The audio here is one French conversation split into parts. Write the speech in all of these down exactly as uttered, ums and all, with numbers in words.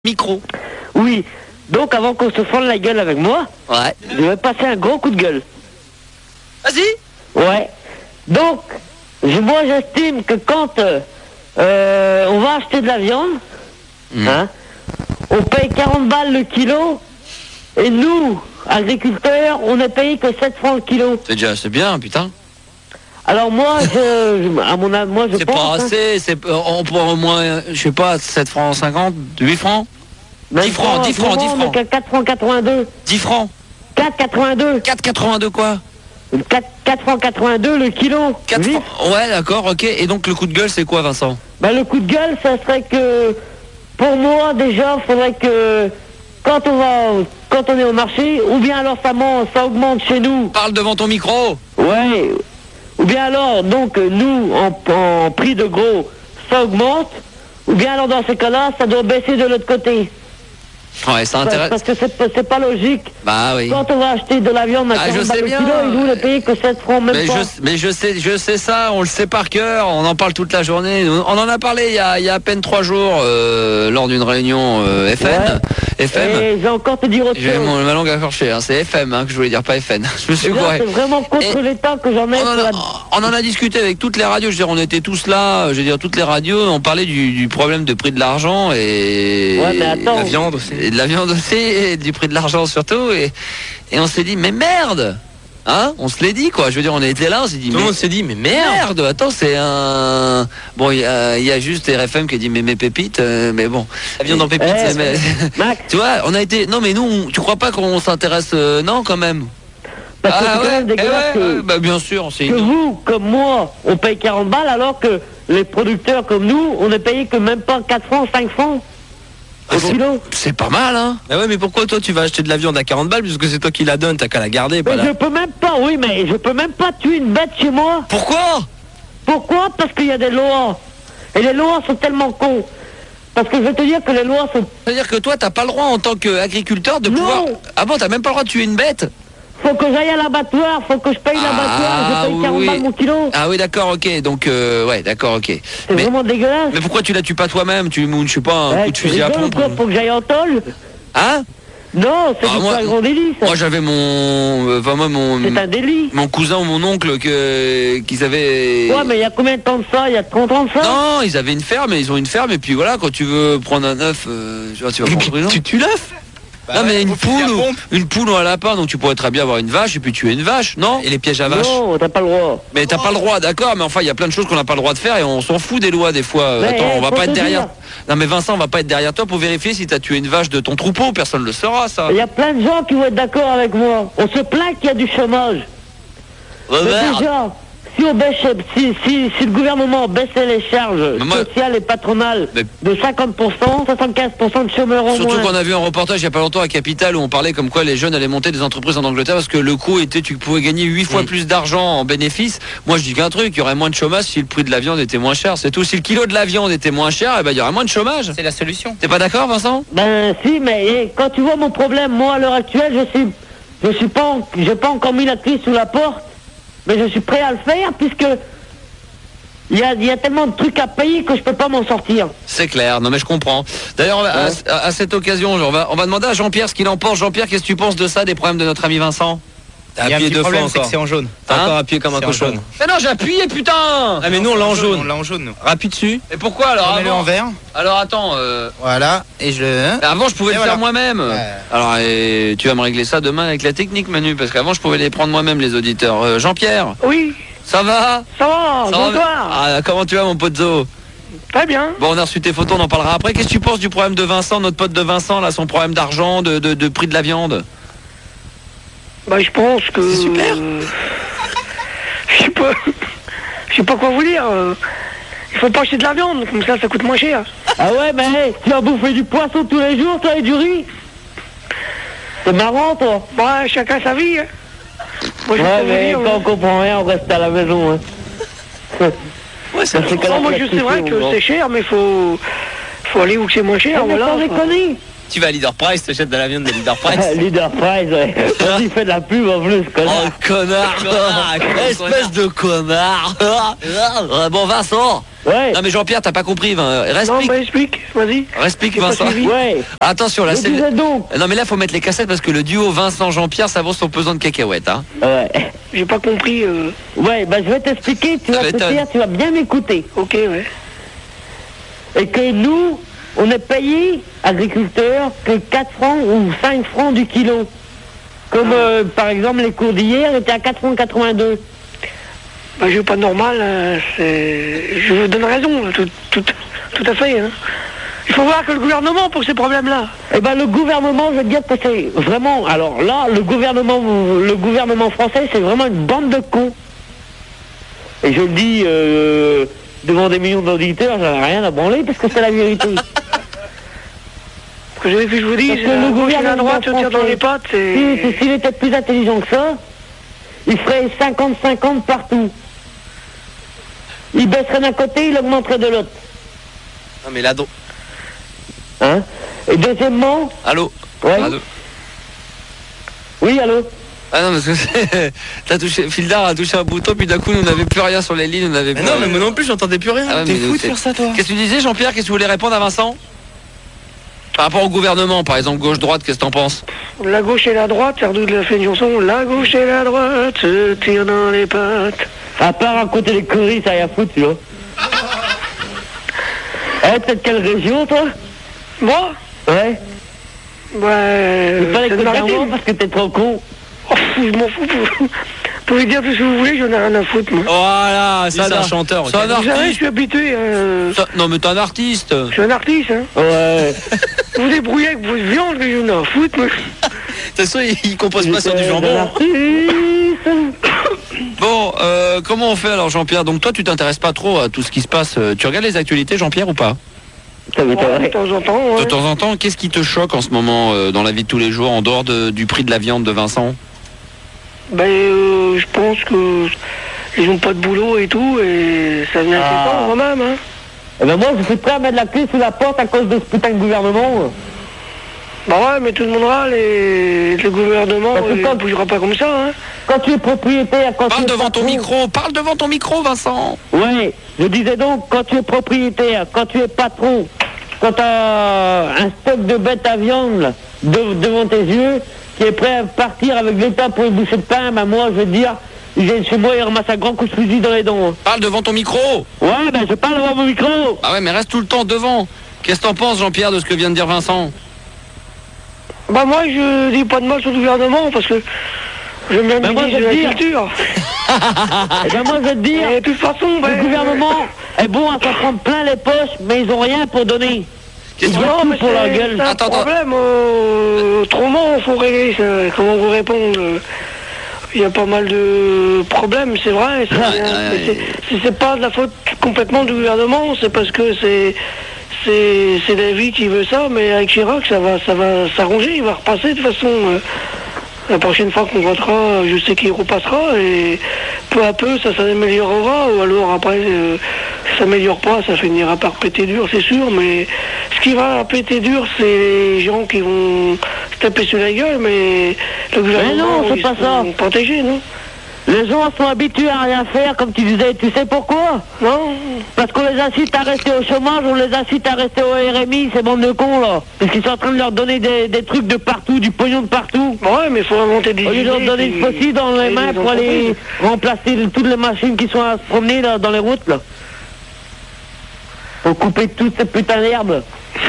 Micro. Oui, donc avant qu'on se fende la gueule avec moi, Ouais. je vais passer un gros coup de gueule. Vas-y. Ouais. Donc, je- moi j'estime que quand euh, euh, on va acheter de la viande, Mm. hein, on paye quarante balles le kilo, et nous, agriculteurs, on ne paye que sept francs le kilo. C'est déjà, c'est bien, putain. Alors moi, je, je- à mon avis, moi je C'est pense... pas hein, assez, c'est, on pourrait au moins, je sais pas, sept francs cinquante, huit francs même dix francs, pas, dix francs, vraiment, dix on est francs. qu'à quatre francs quatre-vingt-deux. dix francs. quatre quatre-vingt-deux. quatre quatre-vingt-deux quoi quatre, quatre francs quatre-vingt-deux le kilo. quatre Vif. francs. Ouais, d'accord, ok. Et donc le coup de gueule, c'est quoi, Vincent? Ben, le coup de gueule, ça serait que, pour moi, déjà, il faudrait que, quand on va, quand on est au marché, ou bien alors ça, monte, ça augmente chez nous, Parle devant ton micro. ouais, ou bien alors, donc, nous, en, en prix de gros, ça augmente, ou bien alors, dans ces cas-là, ça doit baisser de l'autre côté. Ouais, ça Parce, intéresse. parce que c'est, c'est pas logique. Bah oui. Quand on va acheter de la viande à Ah, je quarante balles sais le bien. kilo, et nous, ne payer que sept francs, même Mais pas. je, mais je sais, je sais ça, on le sait par cœur, on en parle toute la journée. On en a parlé il y a, il y a à peine trois jours euh, lors d'une réunion euh, F N. F M. Et j'ai encore te dire autre J'ai chose. mon ma langue accrochée, hein. C'est F M hein, que je voulais dire, pas F N. Je me suis Et là, gouré. c'est vraiment contre Et- l'État que j'en ai. On en, pour a, la- on en a discuté avec toutes les radios, je veux dire, on était tous là, je veux dire, toutes les radios, on parlait du, du problème de prix de l'argent et Ouais, mais attends. la viande aussi. Et de la viande aussi, et du prix de l'argent surtout, et, et on s'est dit, mais merde. Hein, on se l'est dit quoi, je veux dire, on était là, on s'est dit, Tout le mais monde s'est dit, mais merde, merde, attends, c'est un... Bon, il y, a- il y a juste R F M qui a dit, mais mes pépites, euh, mais bon. la viande en pépites, Eh, c'est- mais- Max, Tu vois, on a été... Non mais nous, on- tu crois pas qu'on s'intéresse... euh, non, quand même. parce que c'est Ah quand ouais, même eh dégueulasse ouais, que- ouais, bah bien sûr, c'est... que vous, comme moi, on paye quarante balles alors que les producteurs comme nous, on ne paye que même pas quatre francs, cinq francs au c'est- kilo. C'est pas mal, hein. Ah ouais, mais pourquoi toi tu vas acheter de la viande à quarante balles puisque c'est toi qui la donne, t'as qu'à la garder, pas Mais la... je peux même pas, oui, mais je peux même pas tuer une bête chez moi. Pourquoi? Pourquoi? Parce qu'il y a des lois. Et les lois sont tellement cons. Parce que je vais te dire que les lois sont... C'est-à-dire que toi, t'as pas le droit en tant qu'agriculteur de Non. pouvoir... Ah bon, t'as même pas le droit de tuer une bête? Faut que j'aille à l'abattoir, faut que je paye l'abattoir, je paye quarante oui. balles mon kilo. Ah oui, d'accord, ok. Donc, euh, ouais, d'accord, ok. C'est Mais, vraiment dégueulasse. mais pourquoi tu la tues pas toi-même? Tu mounes, je sais pas, un Ouais, coup de tu fusil à rigoles ou pompe? quoi, faut que j'aille en tôle? Hein? Non, c'est Ah, du moi- pas un grand délit, ça. Moi, j'avais mon... euh, Enfin, moi, mon... C'est un délit. Mon cousin ou mon oncle que qu'ils avaient... Ouais, mais il y a combien de temps de ça? Il y a trente ans de ça? Non, ils avaient une ferme, et ils ont une ferme, et puis voilà, quand tu veux prendre un œuf, euh, tu vois, tu vas prendre en prison. Tu tues l'œuf. Non, mais une au fusil à poule, ou, pompe. une poule ou un lapin, donc tu pourrais très bien avoir une vache, et puis tuer une vache, non? Et les pièges à vache. Non, t'as pas le droit. Mais t'as pas le droit, d'accord, mais enfin, il y a plein de choses qu'on n'a pas le droit de faire, et on s'en fout des lois, des fois. Euh, Mais, Attends, on va faut pas te être derrière... dire. Non, mais Vincent, on va pas être derrière toi pour vérifier si t'as tué une vache de ton troupeau, personne ne le saura, ça. Il y a plein de gens qui vont être d'accord avec moi. On se plaint qu'il y a du chômage. Oh, Mais merde. déjà, si, on baisse, si, si, si le gouvernement baissait les charges Mais moi- sociales et patronales Mais- de cinquante pour cent, soixante-quinze pour cent de chômeurs en Surtout moins. qu'on a vu un reportage il y a pas longtemps à Capital où on parlait comme quoi les jeunes allaient monter des entreprises en Angleterre parce que le coût était, tu pouvais gagner huit fois Mm. plus d'argent en bénéfice. Moi je dis qu'un truc, il y aurait moins de chômage si le prix de la viande était moins cher. C'est tout. Si le kilo de la viande était moins cher, eh ben, il y aurait moins de chômage. C'est la solution. T'es pas d'accord, Vincent? Ben si, mais eh, quand tu vois mon problème, moi à l'heure actuelle, je suis, je suis pas, en- j'ai pas encore mis la clé sous la porte, mais je suis prêt à le faire puisque il y a, il y a tellement de trucs à payer que je peux pas m'en sortir. C'est clair, non mais je comprends. D'ailleurs, on va- à, à- à cette occasion, on va, on va demander à Jean-Pierre ce qu'il en pense. Jean-Pierre, qu'est-ce que tu penses de ça, des problèmes de notre ami Vincent? T'as Il y a un appuyé petit deux problème, fois c'est que encore. c'est en jaune. T'as Hein encore appuyé comme un C'est en cochon. jaune. Mais non, j'ai appuyé, putain. Ah mais nous on l'a en On jaune. l'a en jaune, nous. Rappuie dessus. Et pourquoi alors Remets-le avant en vert. Alors attends, euh, Voilà. Et je le. hein. avant je pouvais Et le voilà. faire moi-même. Ouais. Alors et tu vas me régler ça demain avec la technique, Manu, parce qu'avant je pouvais les prendre moi-même les auditeurs. Euh, Jean-Pierre, Oui, ça va? ça va, Ça va bonsoir. Ah, comment tu vas, mon pote Zo? Très bien. Bon, on a reçu tes photos, on en parlera après. Qu'est-ce que tu penses du problème de Vincent, notre pote de Vincent, là, son problème d'argent, de, de, de prix de la viande? Bah je pense que. C'est super. Je sais pas. Je sais pas quoi vous dire. euh. Il faut pas acheter de la viande, comme ça ça coûte moins cher. Ah ouais, mais hey, tu vas bouffer du poisson tous les jours, toi, et du riz. C'est marrant, toi. Ouais, chacun sa vie. Hein. Moi, je ouais, mais quand on comprend rien, on reste à la maison. Hein. Ouais, c'est Non, moi je sais vrai que c'est cher, mais faut faut aller où c'est moins cher. Voilà. Sans déconner. Tu vas à Leader Price, t'achètes de la viande de Leader Price. Leader Price, ouais. Il fait de la pub en plus, connard. Oh, connard, connard, espèce de connard. Ouais, bon, Vincent. Ouais. Non mais Jean-Pierre, t'as pas compris. Vin- Non, Explique. bah explique, vas-y. Explique, J'ai pas Vincent. suivi. Ouais. Attention, là, Je c'est. disais donc. Non mais là, faut mettre les cassettes parce que le duo Vincent-Jean-Pierre, ça vaut son pesant de cacahuètes. Hein. Ouais. J'ai pas compris. Euh... Ouais, bah je vais t'expliquer, tu vas te dire, tu vas bien m'écouter. Ok, ouais. Et que nous, on est payé, agriculteurs, que quatre francs ou cinq francs du kilo. Comme ah. euh, par exemple les cours d'hier étaient à quatre francs quatre-vingt-deux. Bah je veux pas normal, euh, c'est... je vous donne raison, tout, tout, tout à fait. Hein. Il faut voir que le gouvernement pour ces problèmes-là. Eh ben le gouvernement, je veux dire que c'est vraiment... Alors là, le gouvernement, le gouvernement français, c'est vraiment une bande de cons. Et je le dis euh, devant des millions d'auditeurs, j'en ai rien à branler parce que c'est la vérité. Ce que j'avais vu, je vous dis, c'est le gouvernement à droite, se tire dans les pattes. Et... Si, s'il était plus intelligent que ça, il ferait cinquante cinquante partout. Il baisserait d'un côté, il augmenterait de l'autre. Non mais là donc. Hein? Et deuxièmement... Allô? Ouais. Allô? Oui, allô? Ah non, parce que c'est... T'as touché... Fildar a touché un bouton, puis d'un coup, nous n'avions plus rien sur les lignes, nous n'avions plus... Non, mais moi non plus, j'entendais plus rien. Ah ouais, T'es fou nous, de faire ça, toi? Qu'est-ce que tu disais, Jean-Pierre? Qu'est-ce que tu voulais répondre à Vincent? Par rapport au gouvernement, par exemple, gauche-droite, qu'est-ce que t'en penses? La gauche et la droite, Sardou de la fait une chanson. La gauche et la droite se tirent dans les pattes. À part raconter les conneries, ça y a foutre, tu vois. Eh, t'es de quelle région, toi? Moi? Ouais. Ouais. Il fallait que tu parce que t'es trop con. Oh, je m'en fous. Vous pouvez dire tout ce que vous voulez, j'en ai rien à foutre, moi. Voilà, ça c'est un chanteur. C'est un artiste. Vous savez, je suis habitué. Euh... Ça... Non, mais t'es un artiste. Je suis un artiste, hein. Ouais. Vous vous débrouillez avec vos viandes, que j'en ai à foutre, moi. De toute façon, il, il compose pas sur du jambon. Bon, euh, comment on fait alors, Jean-Pierre? Donc toi, tu t'intéresses pas trop à tout ce qui se passe. Tu regardes les actualités, Jean-Pierre, ou pas? Ouais, de temps en temps, ouais. De temps en temps, qu'est-ce qui te choque en ce moment euh, dans la vie de tous les jours, en dehors de, du prix de la viande de Vincent? Ben, euh, je pense que ils ont pas de boulot et tout, et ça vient ah. inquiétant quand même, hein. Eh ben moi, je suis prêt à mettre la clé sous la porte à cause de ce putain de gouvernement. Bah ouais, mais tout le monde râle et le gouvernement ne quand... bougera pas comme ça, hein. Quand tu es propriétaire, quand parle tu es devant patron... ton micro, parle devant ton micro, Vincent. Ouais, je disais donc, quand tu es propriétaire, quand tu es patron, quand tu as un stock de bêtes à viande là, de, devant tes yeux, qui est prêt à partir avec l'État pour une bouchée de pain, bah moi, je veux dire, il vient chez moi et ramasse un grand coup de fusil dans les dents. Parle devant ton micro. Ouais, ben je parle devant mon micro. Ah ouais, mais reste tout le temps devant. Qu'est-ce que t'en penses, Jean-Pierre, de ce que vient de dire Vincent? Bah moi, je dis pas de mal sur le gouvernement, parce que j'aime bien le ministre de la culture. Et ben moi, je vais te dire, et de toute façon, le ben, gouvernement est bon à s'en prendre plein les poches, mais ils ont rien pour donner. Ils ont tout pour leur gueule. C'est un attends, problème, euh, autrement, il faut régler ça. Comment vous répondre? Il y a pas mal de problèmes, c'est vrai. C'est ouais, ouais, si c'est pas de la faute complètement du gouvernement, c'est parce que c'est c'est c'est David qui veut ça, mais avec Chirac, ça va ça va s'arranger, il va repasser de toute façon. Euh, la prochaine fois qu'on votera, je sais qu'il repassera et peu à peu ça s'améliorera, ou alors après euh, ça s'améliore pas, ça finira par péter dur, c'est sûr, mais ce qui va péter dur, c'est les gens qui vont se taper sur la gueule, mais le gouvernement, mais non, c'est pas ça. Protégés, non? Les gens sont habitués à rien faire, comme tu disais. Tu sais pourquoi? Non. Parce qu'on les incite à rester au chômage, on les incite à rester au R M I, ces bandes de cons, là. Parce qu'ils sont en train de leur donner des, des trucs de partout, du pognon de partout. Ouais, mais il faut inventer des idées. Au lieu de leur donner une faucille dans les mains pour aller remplacer toutes les machines qui sont à se promener là, dans les routes, là. Pour couper toutes ces putains d'herbes.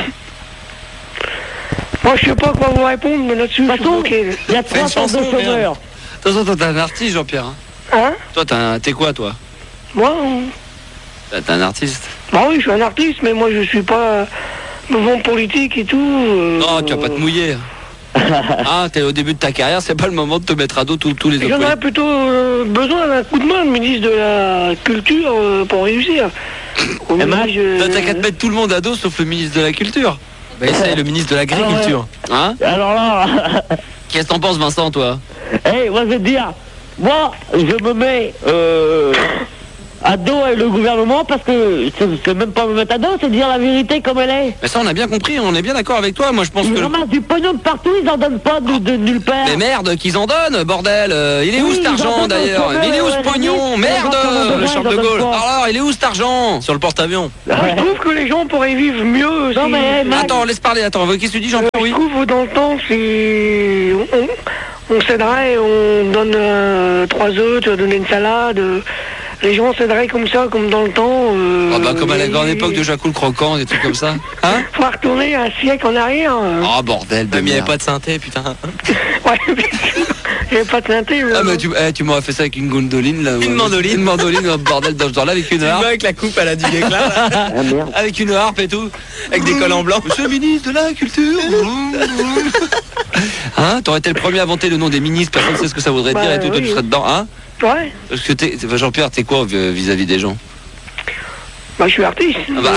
Moi, je sais pas quoi vous répondre, mais là-dessus, je suis bloqué. Il y a trois sortes de chômeurs. Attention, toi, t'es un artiste, Jean-Pierre. Hein, hein? Toi, t'es un... t'es quoi, toi? Moi hein. T'es un artiste. Bah oui, je suis un artiste, mais moi, je suis pas mouvement politique et tout. Euh... Non, tu vas pas te mouiller. Ah, t'es au début de ta carrière, c'est pas le moment de te mettre à dos tous les autres. J'en aurais plutôt euh, besoin d'un coup de main, le ministre de la Culture, euh, pour réussir. Eh ben, je... T'as qu'à te mettre tout le monde à dos, sauf le ministre de la Culture. Bah, essaye le ministre de l'Agriculture. Hein? Alors là... Qu'est-ce que t'en penses, Vincent, toi? Eh, hey, moi, je vais te dire, moi, je me mets euh, à dos avec le gouvernement parce que c'est même pas me mettre à dos, c'est dire la vérité comme elle est. Mais ça, on a bien compris, on est bien d'accord avec toi. Moi, je pense ils que. Ils ramassent du pognon de partout, ils en donnent pas de, de nulle part. Mais merde, qu'ils en donnent, bordel. Il est oui, où cet argent d'ailleurs? Il est où ce pognon? Merde, le Charles de Gaulle. Alors, il est où cet argent? Sur le porte-avions. Ouais. Je trouve que les gens pourraient vivre mieux. Non, mais, mais attends, laisse parler. Attends, qu'est-ce que tu dis, Jean-Pierre? euh, Oui. Je trouve dans le temps, c'est on, on s'aiderait, on donne euh, trois œufs, tu vas donner une salade. Euh, les gens s'aideraient comme ça, comme dans le temps. Euh, ah bah comme à la grande époque de Jacques le Croquant, des trucs comme ça. Hein? Faut retourner un siècle en arrière. Euh. Oh bordel, de mais il n'y avait pas de synthé, putain. Ouais, mais il n'y avait pas de synthé. Ah mais tu, eh, tu m'aurais fait ça avec une gondoline là. Une mandoline. Une mandoline, oh, bordel, dans ce genre-là avec une harpe. Avec la coupe à la du éclat. Ah, avec une harpe et tout. Avec des collants blancs. Monsieur le ministre de la Culture. Hein, t'aurais été le premier à inventer le nom des ministres, personne ne sait ce que ça voudrait bah, dire et tout, oui. Toi tu serais dedans, hein? Ouais. Parce que t'es, Jean-Pierre, t'es quoi vis-à-vis des gens? Bah je suis artiste. Ah bah.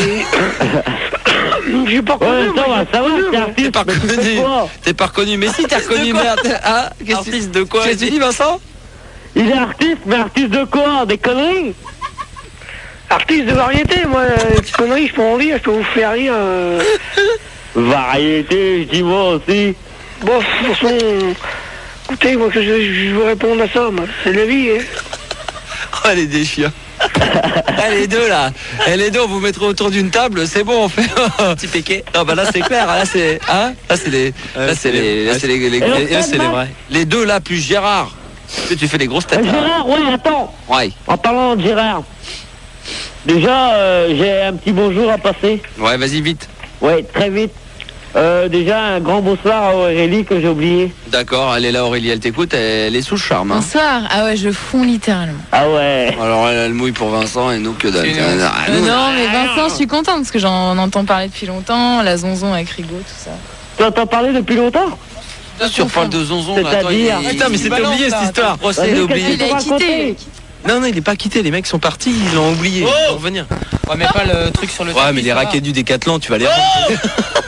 Je suis pas reconnu. Ouais, ça va, ça va, t'es artiste. T'es pas reconnu. T'es pas reconnu, mais si t'es reconnu, merde. Ah, artiste de quoi? Qu'est-ce que tu dis, Vincent? Il est artiste, mais artiste de quoi? Des conneries? Artiste de variété, moi, des conneries, je peux en rire, je peux vous faire rire. Euh... Variété, je dis moi aussi. Bon, de toute façon, écoutez, moi que je, je vous réponde à ça, c'est la vie, hein. Oh, elle est des chiens. Ah, les deux là, et les deux on vous mettra autour d'une table, c'est bon, on fait petit péquet. Non bah là c'est clair, là c'est hein, là c'est les là c'est les là c'est les les, les, les, c'est les vrais. Les deux là plus Gérard. Tu, tu fais les grosses têtes. Euh, Gérard, ouais, attends. Ouais. En parlant de Gérard. Déjà euh, j'ai un petit bonjour à passer. Ouais, vas-y vite. Ouais, très vite. Euh, déjà un grand bonsoir à Aurélie que j'ai oublié. D'accord, elle est là Aurélie, elle t'écoute, elle est sous le charme. Hein. Bonsoir, ah ouais je fonds littéralement. Ah ouais. Alors elle, elle mouille pour Vincent et nous que dalle. Ah, non, non mais Vincent je suis contente parce que j'en entends parler depuis longtemps, la zonzon avec Rigaud, tout ça. Tu entends parler depuis longtemps? Bien sûr, parle de zonzon. C'est-à-dire il... Putain mais c'était oublié cette histoire. Procès, il est oublié. Il a quitté. Non, non, il est pas quitté, les mecs sont partis, ils l'ont oublié, oh ils vont revenir. Ouais mais pas le truc sur le ouais mais les raquettes du Décathlon, tu vas les rendre.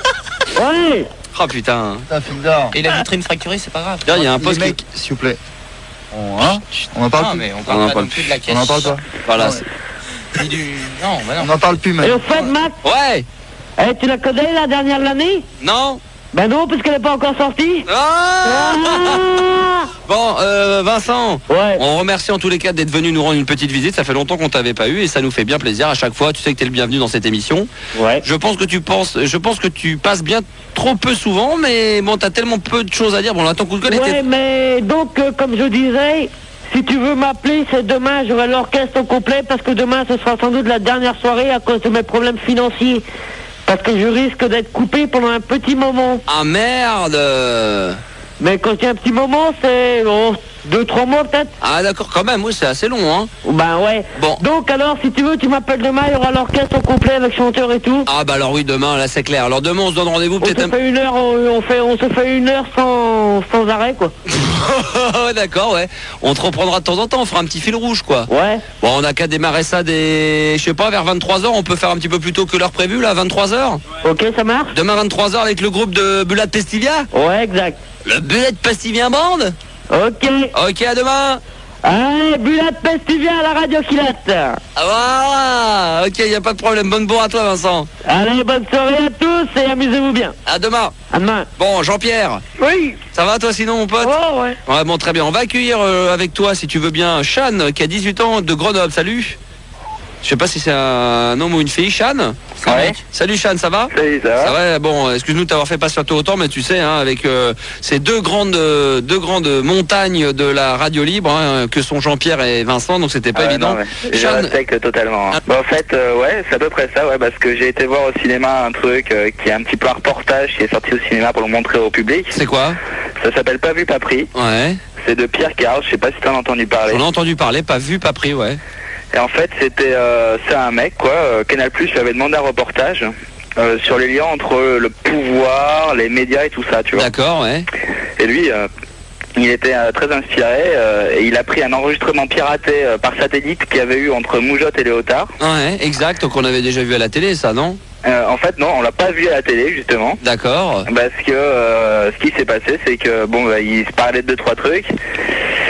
Ouais. Oh putain. Putain, film d'or. Et la vitrine fracturée, c'est pas grave. Il y a un poste. Mec, qui... s'il vous plaît. On, hein on en parle non, plus. Mais on parle on en pas parle non plus de la caisse. On en parle pas. Voilà. Ni du... Non, bah non. On en parle plus, même. Et au fait, Max. Ouais. Eh, tu la connais, la dernière de l'année? Non. Ben non, parce qu'elle n'est pas encore sortie. Ah ah bon, euh, Vincent, ouais. On remercie en tous les cas d'être venu nous rendre une petite visite. Ça fait longtemps qu'on t'avait pas eu et ça nous fait bien plaisir. À chaque fois, tu sais que tu es le bienvenu dans cette émission. Ouais. Je pense que tu penses, je pense que tu passes bien trop peu souvent, mais bon, t'as tellement peu de choses à dire. Bon, là, ton coup de gueule Ouais, était... mais donc, euh, comme je disais, si tu veux m'appeler, c'est demain. J'aurai l'orchestre au complet parce que demain, ce sera sans doute la dernière soirée à cause de mes problèmes financiers. Parce que je risque d'être coupé pendant un petit moment. Ah merde. Mais quand il y a un petit moment, c'est oh, deux, trois mois peut-être. Ah d'accord, quand même, oui, c'est assez long, hein. Ben ouais. Bon. Donc alors, si tu veux, tu m'appelles demain, il y aura l'orchestre au complet avec chanteur et tout. Ah bah alors oui, demain, là c'est clair. Alors demain, on se donne rendez-vous peut-être... On se fait une heure, on, on, fait, on se fait une heure sans, sans arrêt, quoi. D'accord, ouais. On te reprendra de temps en temps, on fera un petit fil rouge, quoi. Ouais. Bon, on a qu'à démarrer ça des... Je sais pas, vers vingt-trois heures, on peut faire un petit peu plus tôt que l'heure prévue, là, vingt-trois heures. Ok, ça marche. Demain, vingt-trois heures, avec le groupe de Bulat Pestivia. Ouais, exact. Le Bulat Pestivia Band. Ok. Ok, à demain. Allez, Bulat Pestivia à la radio qui Ah voilà. Ok, y a pas de problème. Bonne bourre à toi, Vincent. Allez, bonne soirée à tous et amusez-vous bien. À demain. À demain. Bon, Jean-Pierre. Oui. Ça va toi sinon, mon pote? Oh, ouais. Ouais, bon, très bien. On va accueillir euh, avec toi, si tu veux bien, Chane, qui a dix-huit ans, de Grenoble. Salut. Je sais pas si c'est un homme ou une fille, Chane. Ouais. Salut Chane, ça va? Salut, ça va. Ça va. Bon, excuse-nous de t'avoir fait patienter autant, mais tu sais, hein, avec euh, ces deux grandes, euh, deux grandes montagnes de la radio libre, hein, que sont Jean-Pierre et Vincent, donc c'était pas ah, évident. Non, je Chane... respecte totalement. Hein. Bon, en fait, euh, ouais, c'est à peu près ça, ouais, parce que j'ai été voir au cinéma un truc euh, qui est un petit peu un reportage qui est sorti au cinéma pour le montrer au public. C'est quoi? Ça s'appelle Pas vu, pas pris. Ouais. C'est de Pierre Carl, je sais pas si t'en as entendu parler. J'en ai entendu parler, pas vu, pas pris, ouais. Et en fait, c'était euh, c'est un mec, quoi. Euh, Canal Plus lui avait demandé un reportage euh, sur les liens entre le pouvoir, les médias et tout ça, tu vois. D'accord, ouais. Et lui, euh, il était euh, très inspiré euh, et il a pris un enregistrement piraté euh, par satellite qu'il y avait eu entre Moujotte et Léotard. Ouais, exact. Donc on avait déjà vu à la télé, ça, non? Euh, en fait, non, on l'a pas vu à la télé, justement. D'accord. Parce que euh, ce qui s'est passé, c'est que bon, bah, il se parlait de deux trois trucs.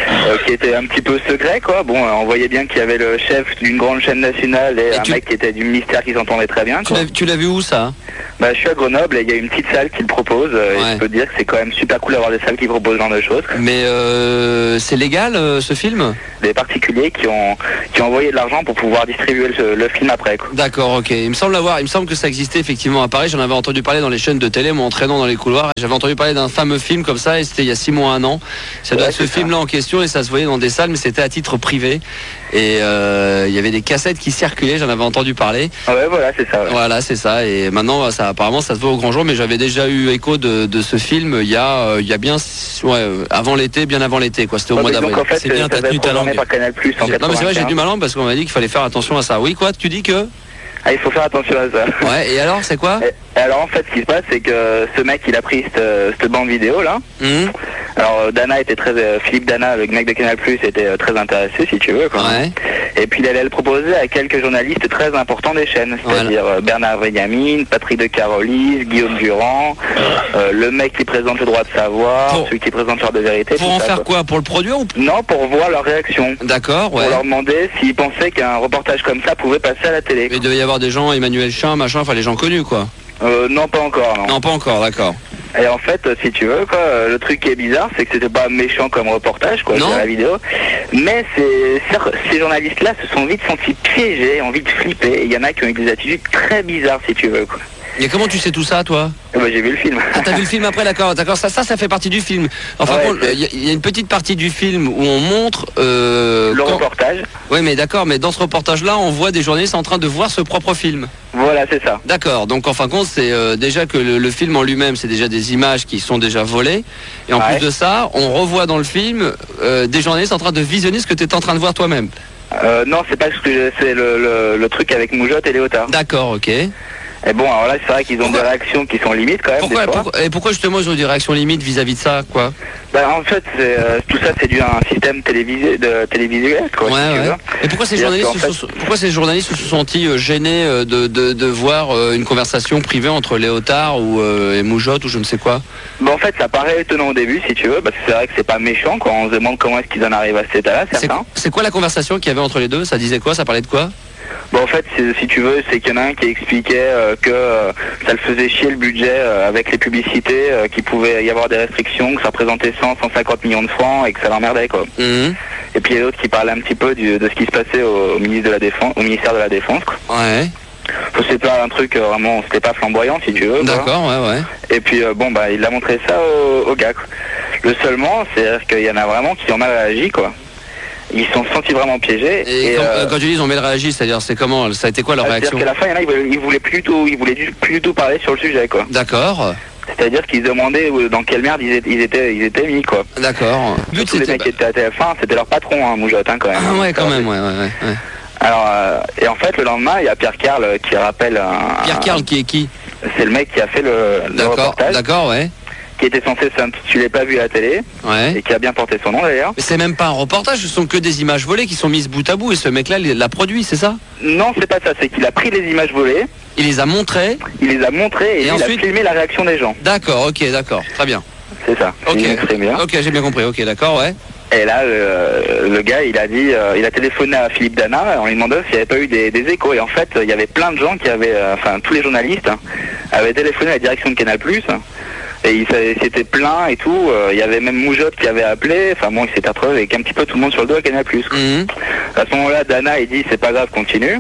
euh, qui était un petit peu secret, quoi. Bon, euh, on voyait bien qu'il y avait le chef d'une grande chaîne nationale et, et un tu... mec qui était du ministère qui s'entendait très bien, quoi. Tu l'as vu où, ça? Bah, je suis à Grenoble et il y a une petite salle qui le propose. Euh, ouais. Et je peux te dire que c'est quand même super cool d'avoir des salles qui proposent ce genre de choses. Mais euh, c'est légal, euh, ce film? Des particuliers qui ont qui ont envoyé de l'argent pour pouvoir distribuer le, le film après, quoi. D'accord, ok. Il me semble avoir, il me semble que ça existait effectivement à Paris. J'en avais entendu parler dans les chaînes de télé, moi entraînant dans les couloirs. J'avais entendu parler d'un fameux film comme ça, et c'était il y a six mois, un an. Ça doit ouais, être ce film-là en question, et ça se voyait dans des salles, mais c'était à titre privé. Et euh, il y avait des cassettes qui circulaient, j'en avais entendu parler. Ouais, voilà, c'est ça. Ouais. Voilà, c'est ça. Et maintenant, ça, apparemment, ça se voit au grand jour. Mais j'avais déjà eu écho de, de ce film il y a, il y a bien, ouais, avant l'été, bien avant l'été, quoi. C'était au ouais, mois d'avril. En fait, c'est bien, t'as tenu ta langue. Par Canal Plus, en non, mais c'est vrai, j'ai du mal parce qu'on m'a dit qu'il fallait faire attention à ça. Oui, quoi, tu dis que? Ah, il faut faire attention à ça. Ouais, et alors, c'est quoi? Et alors, en fait, ce qui se passe, c'est que ce mec, il a pris cette, cette bande vidéo, là. Mmh. Alors, Dana était très... Euh, Philippe Dana, le mec de Canal Plus, était euh, très intéressé, si tu veux, quoi. Ouais. Et puis, il allait le proposer à quelques journalistes très importants des chaînes. C'est-à-dire voilà. euh, Bernard Benjamin, Patrick de Carolis, Guillaume Durand, euh, le mec qui présente Le Droit de Savoir, pour... celui qui présente L'Heure de Vérité. Pour en ça, faire quoi. quoi? Pour le produire ou... Non, pour voir leur réaction. D'accord, ouais. Pour leur demander s'ils pensaient qu'un reportage comme ça pouvait passer à la télé. Mais il devait y avoir des gens, Emmanuel Chin, machin, enfin les gens connus, quoi. Euh, non, pas encore, non. Non, pas encore, d'accord. Et en fait, si tu veux, quoi, le truc qui est bizarre, c'est que c'était pas méchant comme reportage, quoi, sur la vidéo. Mais c'est, ces journalistes-là se sont vite sentis piégés, ont vite flippé. Et il y en a qui ont eu des attitudes très bizarres, si tu veux, quoi. Et comment tu sais tout ça, toi? Bah, j'ai vu le film. Ah, t'as vu le film après, d'accord, d'accord. Ça, ça, ça fait partie du film. Enfin, il ouais, y, y a une petite partie du film où on montre euh, le quand... reportage. Oui, mais d'accord. Mais dans ce reportage-là, on voit des journalistes en train de voir ce propre film. Voilà, c'est ça. D'accord. Donc, en fin de compte, c'est euh, déjà que le, le film en lui-même, c'est déjà des images qui sont déjà volées. Et en ouais. plus de ça, on revoit dans le film euh, des journalistes en train de visionner ce que tu es en train de voir toi-même. Euh, non, c'est pas ce que c'est le, le, le truc avec Moujotte et Léotard. D'accord, ok. Et bon, alors là, c'est vrai qu'ils ont pourquoi des réactions qui sont limites quand même. Pourquoi, des fois. pourquoi, et pourquoi justement ils ont des réactions limites vis-à-vis de ça, quoi? Bah, en fait, c'est, euh, tout ça, c'est dû à un système télévisé, de télévisuel, quoi. Ouais, si ouais. Et pourquoi ces, journalistes se, fait... sont, pourquoi ces journalistes se sont sentis euh, gênés euh, de, de, de voir euh, une conversation privée entre Léotard ou euh, et Moujotte ou je ne sais quoi? Bah, en fait, ça paraît étonnant au début, si tu veux, parce que c'est vrai que c'est pas méchant, quand on se demande comment est-ce qu'ils en arrivent à cet état-là, certains. C'est, c'est quoi la conversation qu'il y avait entre les deux? Ça disait quoi? Ça parlait de quoi? Bon, en fait, si tu veux, c'est qu'il y en a un qui expliquait euh, que euh, ça le faisait chier le budget euh, avec les publicités, euh, qu'il pouvait y avoir des restrictions, que ça représentait cent, cent cinquante millions de francs et que ça l'emmerdait, quoi. Mmh. Et puis il y a l'autre qui parlait un petit peu du, de ce qui se passait au, au, ministre de la Défense, au ministère de la Défense, quoi. Ouais. C'était pas un truc euh, vraiment, c'était pas flamboyant, si tu veux. D'accord, ouais, ouais. Et puis euh, bon, bah il a montré ça au, au gars, quoi. Le seulement, c'est qu'il y en a vraiment qui ont mal réagi, quoi. Ils se sont sentis vraiment piégés. Et, et quand, euh, quand tu dis ils ont mal réagi, c'est-à-dire c'est comment? Ça a été quoi leur réaction? C'est-à-dire qu'à la fin, il y en a, ils voulaient plus du tout, ils voulaient plus du tout parler sur le sujet, quoi. D'accord. C'est-à-dire qu'ils se demandaient dans quelle merde ils étaient, ils étaient, ils étaient mis, quoi. D'accord. Tous les mecs qui étaient à T F un, c'était leur patron, hein, Moujotte, hein, quand même. Ah ouais, quand même, ouais, ouais, ouais. Alors, euh, et en fait, le lendemain, il y a Pierre Carl qui rappelle un... Pierre Carl qui est qui? C'est le mec qui a fait le, le reportage. D'accord, ouais. Qui était censé s'intituler Pas vu à la télé, ouais. Et qui a bien porté son nom d'ailleurs. Mais c'est même pas un reportage, ce sont que des images volées qui sont mises bout à bout et ce mec-là l'a produit, c'est ça? Non, c'est pas ça, c'est qu'il a pris les images volées. Il les a montrées. Il les a montrées et, et il ensuite... a filmé la réaction des gens. D'accord, ok, d'accord, très bien. C'est ça. Ok, très bien. Ok, j'ai bien compris, ok, d'accord, ouais. Et là, le, le gars, il a dit, euh, il a téléphoné à Philippe Dana en lui demandant s'il n'y avait pas eu des, des échos. Et en fait, il y avait plein de gens qui avaient, euh, enfin tous les journalistes hein, avaient téléphoné à la direction de Canal Plus. Et il s'était plaint et tout, il euh, y avait même Moujotte qui avait appelé, enfin bon il s'était retrouvé avec un petit peu tout le monde sur le dos à Canal Plus. Mmh. À ce moment-là, Dana il dit c'est pas grave, continue.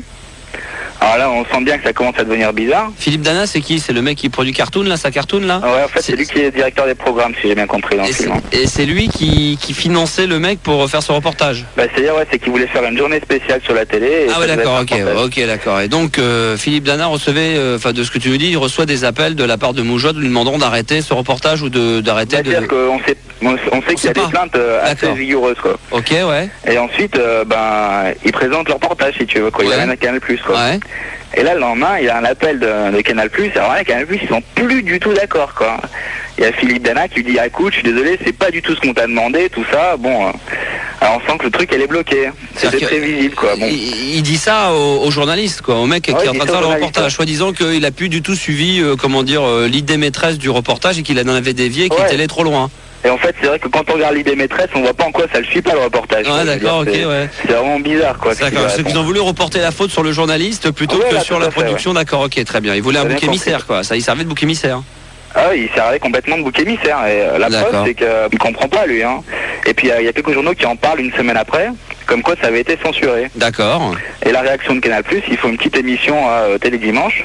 Alors là on sent bien que ça commence à devenir bizarre. Philippe Dana c'est qui? C'est le mec qui produit Cartoon là, sa Cartoon là? Ouais en fait c'est lui qui est directeur des programmes si j'ai bien compris dans et le film. Et c'est lui qui, qui finançait le mec pour faire ce reportage? Bah c'est-à-dire ouais c'est qu'il voulait faire une journée spéciale sur la télé. Et ah ouais d'accord, ok, ok d'accord. Et donc euh, Philippe Dana recevait, enfin euh, de ce que tu me dis, il reçoit des appels de la part de Moujotte lui demandant d'arrêter ce reportage ou de d'arrêter de... C'est-à-dire qu'on sait, on sait on qu'il y a pas. Des plaintes euh, assez vigoureuses quoi. Ok ouais. Et ensuite euh, ben il présente le reportage si tu veux quoi, ouais. Il amène à Canal Plus quoi. Ouais. Et là, le lendemain, il y a un appel de, de Canal+. Alors là, Canal+, ils sont plus du tout d'accord, quoi. Il y a Philippe Dana qui lui dit, ah, écoute, je suis désolé, c'est pas du tout ce qu'on t'a demandé, tout ça. Bon, euh, alors on sent que le truc, elle est bloquée. C'était très visible, quoi. Bon. Il, il dit ça aux, aux journalistes, quoi, au mec ouais, qui est en train de faire le reportage, soi-disant qu'il a plus du tout suivi, euh, comment dire, euh, l'idée maîtresse du reportage et qu'il en avait dévié, qu'il ouais. était allé trop loin. Et en fait, c'est vrai que quand on regarde l'idée maîtresse, on voit pas en quoi ça le suit pas le reportage. Ouais, d'accord, ok, ouais. C'est vraiment bizarre, quoi. D'accord, c'est qu'ils ont voulu reporter la faute sur le journaliste plutôt ouais, que là, sur la fait, production, ouais. D'accord, ok, très bien. Ils voulaient un bouc émissaire, quoi. Ça, il servait de bouc émissaire. Ah oui, il servait complètement de bouc émissaire. Et euh, la preuve, c'est qu'il comprend pas, lui. Hein. Et puis, il y, y a quelques journaux qui en parlent une semaine après, comme quoi ça avait été censuré. D'accord. Et la réaction de Canal+, ils font une petite émission à euh, Télé Dimanche,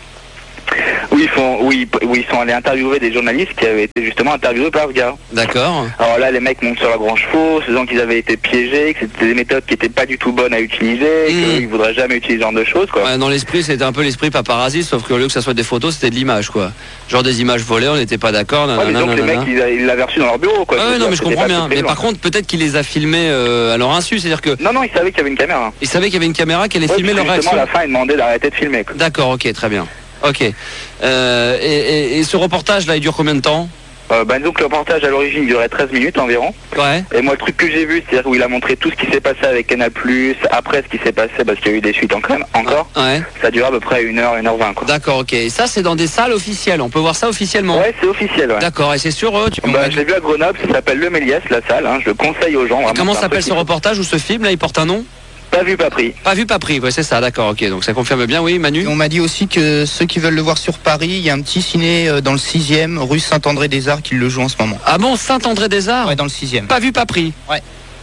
où ils, font, où, ils, où ils sont allés interviewer des journalistes qui avaient été justement interviewés par ce gars. D'accord. Alors là, les mecs montent sur la grand chevaux, se disant qu'ils avaient été piégés, que c'était des méthodes qui n'étaient pas du tout bonnes à utiliser, mmh. qu'ils ne voudraient jamais utiliser ce genre de choses, quoi. Ouais, dans l'esprit, c'était un peu l'esprit paparazzi, sauf qu'au lieu que ça soit des photos, c'était de l'image, quoi. Genre des images volées, on n'était pas d'accord. Ouais, mais donc les mecs, ils l'avaient reçu dans leur bureau, quoi. Ah ouais, non, mais je comprends bien. Mais par contre, peut-être qu'il les a filmés euh, à leur insu, c'est-à-dire que... Non, non, ils savaient qu'il y avait une caméra. Ils savaient qu'il y avait une caméra qui allait ouais, filmer leur réaction. À la fin, ils demandaient d'arrêter de filmer, quoi. D'accord, ok, très bien. Ok. Euh, et, et, et ce reportage-là, il dure combien de temps? euh, bah, donc le reportage à l'origine il durait treize minutes environ. Ouais. Et moi le truc que j'ai vu, c'est-à-dire où il a montré tout ce qui s'est passé avec Canal+, après ce qui s'est passé, parce qu'il y a eu des suites encore, encore ouais. Ça dure à peu près une heure, une heure vingt, quoi. D'accord, ok. Et ça c'est dans des salles officielles, on peut voir ça officiellement? Ouais, c'est officiel, ouais. D'accord, et c'est sûr eux tu... Bah, je l'ai vu à Grenoble, ça s'appelle Le Méliès, la salle, hein. Je le conseille aux gens. Vraiment, comment s'appelle ce reportage ou ce film là, il porte un nom? Pas vu, pas pris. Pas vu, pas pris, ouais, c'est ça, d'accord, ok. Donc ça confirme bien, oui, Manu. Et on m'a dit aussi que ceux qui veulent le voir sur Paris, il y a un petit ciné dans le sixième, rue Saint-André-des-Arts, qui le joue en ce moment. Ah bon, Saint-André-des-Arts? Ouais, dans le sixième. Pas vu, pas pris. Ouais.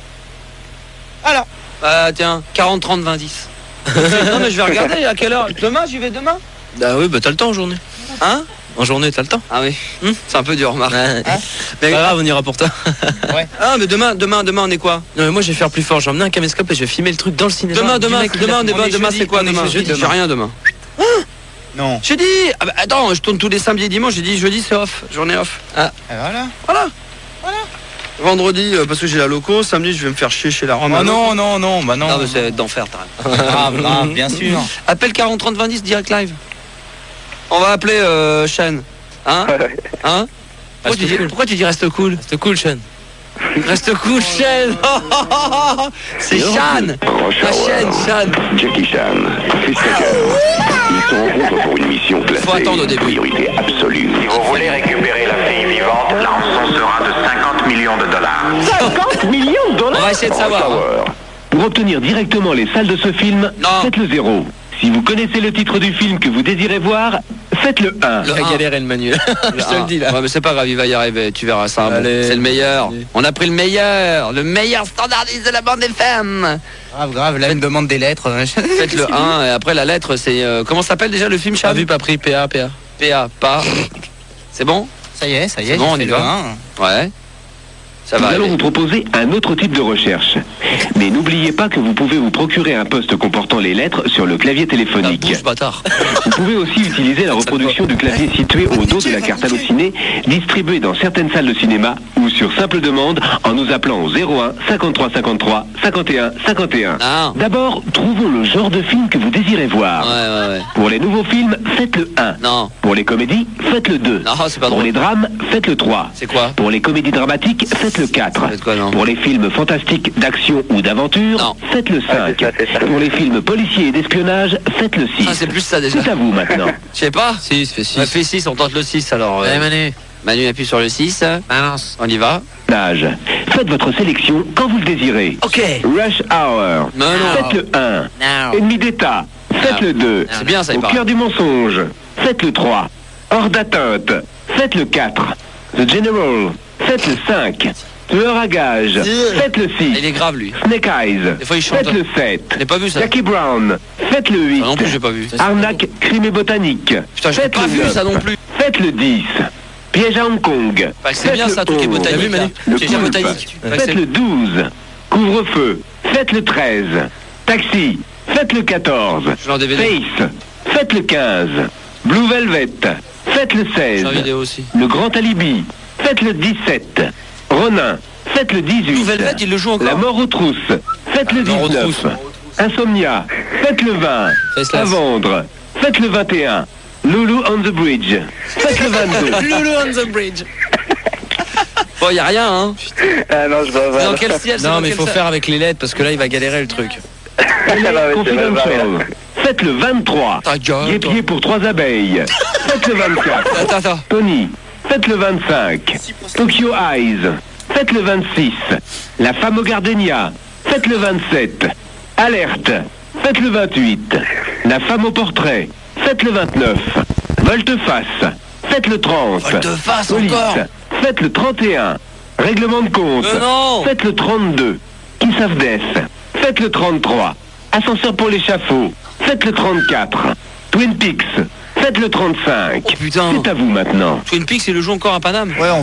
Alors. Ah tiens, quarante, trente, vingt, dix. Non mais je vais regarder, à quelle heure? Demain, j'y vais demain? Bah oui, bah t'as le temps en journée. Hein? En journée, t'as le temps. Ah oui, hum, c'est un peu dur, Marc. Ouais. Hein mais pas grave, on ira pour toi. Ouais. Ah mais demain, demain, demain, on est quoi? Non mais moi je vais faire plus fort, je vais emmener un caméscope et je vais filmer le truc dans le cinéma. Demain, demain, demain, demain, demain, c'est quoi demain? J'ai rien demain. Non. J'ai dit, ah bah, attends, je tourne tous les samedis et dimanches, j'ai dit jeudi c'est off, journée off. Ah. Et voilà. Voilà. Voilà. Vendredi, euh, parce que j'ai la loco, samedi je vais me faire chier chez la Rome. Oh non, non, non, bah non. Non mais c'est d'enfer, t'as rien. Grave, grave, bien sûr. Appelle quarante, trente, vingt, dix, direct live. On va appeler euh, Sean. Hein? Hein? Pourquoi, tu dis, cool. pourquoi tu dis reste cool? Reste cool, Sean. Reste cool, Sean. C'est Sean. La chaîne, Sean. Jackie Chan, Chris Tucker. Ils se rencontrent pour une mission classée. Faut attendre au début. Priorité absolue. Si vous voulez récupérer la fille vivante, la rançon sera de cinquante millions de dollars. cinquante millions de dollars? On va essayer de savoir. Hein. Pour obtenir directement les salles de ce film, non. Faites le zéro. Si vous connaissez le titre du film que vous désirez voir, faites le un. Il va galérer le manuel. Je te le dis là. Ouais, mais c'est pas grave, il va y arriver, tu verras ça. Bon, c'est le meilleur. Allez. On a pris le meilleur, le meilleur standardiste de la bande F M. Grave, grave, là, une demande des lettres. Faites le un, et après la lettre, c'est. Euh, comment s'appelle déjà le film, Cham? Pas vu, pas pris, P A, P A. P A, pas. C'est bon? Ça y est, ça y est. Bon, on y va. Ouais. Ça Nous va allons aller. vous proposer un autre type de recherche. Mais n'oubliez pas que vous pouvez vous procurer un poste comportant les lettres sur le clavier téléphonique. Bouche, bâtard. Vous pouvez aussi utiliser la reproduction du clavier situé au dos de la carte Allociné, distribuée dans certaines salles de cinéma ou sur simple demande en nous appelant au zéro un, cinquante-trois cinquante-trois, cinquante et un, cinquante et un. Ah. D'abord, trouvons le genre de film que vous désirez voir. Ouais, ouais, ouais. Pour les nouveaux films, faites le un. Non. Pour les comédies, faites le deux. Non, c'est pas Pour drôle. les drames, faites le trois. C'est quoi? Pour les comédies dramatiques, faites le quatre. Quoi, non? Pour les films fantastiques d'action ou d'aventure, faites le cinq. Ah, c'est ça, c'est ça. Pour les films policiers et d'espionnage, faites le six. Ah, c'est plus ça déjà. C'est à vous maintenant. Je sais pas. six, fait six. On fait six, on tente le six alors. Allez, euh, Manu. Manu appuie sur le six. Balance. On y va. Âge. Faites votre sélection quand vous le désirez. Ok. Rush Hour. Non, non. Faites le un. No. Ennemi d'État. Faites le deux. C'est bien ça, il Au paraît. cœur du mensonge. Faites le trois. Hors d'atteinte. Faites le quatre. The General. Faites le cinq. Tueur à gage. Faites le six. Il est grave lui. Snake Eyes. Des fois il chante. Faites le sept. J'ai pas vu ça. Jackie Brown. Faites le huit. Ah non plus j'ai pas vu. Arnaque, crime et botanique. Putain, j'ai Faites pas le vu neuf. ça non plus. Faites le dix. Piège à Hong Kong. Bah, c'est Faites bien le ça, tout qui est onze. botanique. Manu Le Piège à poulpe. botanique. Bah, Faites c'est- le douze. Couvre-feu. Faites le treize. Taxi. Faites le quatorze. Je l'ai en D V D. Face. Faites le quinze. Blue Velvet. Faites le seize. J'ai en vidéo aussi. Le Grand Alibi. Faites le dix-sept. Ronin. Faites le dix-huit. Blue Velvet, il le joue encore. La mort aux trousses. Faites le La mort aux dix-neuf. trousses. Insomnia. Faites le vingt. Faceless. À vendre. Faites le vingt et un. Loulou on the Bridge. Faites le vingt-deux. Loulou on the bridge. Bon, y a rien hein. Ah non, je vois C'est pas. dans quel ciel? c'est Non dans mais il quel faut ciel faire avec les lettres parce que là il va galérer le truc. Ah, non, mais c'est pas vrai, là. Confidential. Faites le vingt-trois. Ta gueule, toi. Guépier pour trois abeilles. Faites le vingt-quatre. Attends, attends. Tony. Faites le vingt-cinq. Tokyo Eyes. Faites le vingt-six. La femme au gardenia. Faites le vingt-sept. Alerte. Faites le vingt-huit. La femme au portrait. Faites le vingt-neuf. Volte-face. Faites le trente. Volte-face Police. encore. Faites le trente et un. Règlement de compte. Euh, non. Faites le trente-deux. Kiss of Death. Faites le trente-trois. Ascenseur pour l'échafaud. Faites le trente-quatre. Twin Peaks. Faites le trente-cinq. Oh putain. C'est à vous maintenant. Twin Peaks, il le joue encore à Paname. Ouais, on